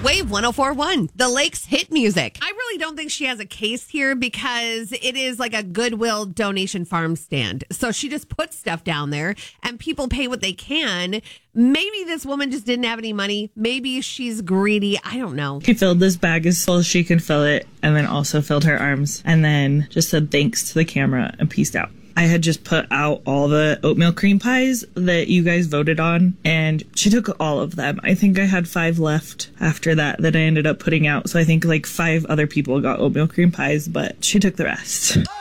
Wave 1041, the Lakes hit music. I really don't think she has a case here because it is like a Goodwill donation farm stand. So she just puts stuff down there and people pay what they can. Maybe this woman just didn't have any money. Maybe she's greedy. I don't know. She filled this bag as full as she could fill it and then also filled her arms and then just said thanks to the camera and peaced out. I had just put out all the oatmeal cream pies that you guys voted on, and she took all of them. I think I had 5 left after that I ended up putting out. So I think like 5 other people got oatmeal cream pies, but she took the rest.